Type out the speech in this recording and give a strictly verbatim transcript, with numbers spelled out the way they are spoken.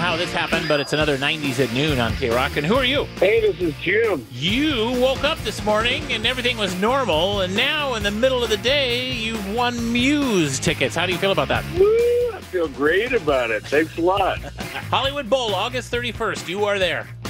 how this happened, but it's another nineties at noon on K-Rock. And who are you? Hey, this is Jim. You woke up this morning and everything was normal, and now in the middle of the day, you've won Muse tickets. How do you feel about that? Woo, I feel great about it. Thanks a lot. Hollywood Bowl, August thirty-first. You are there.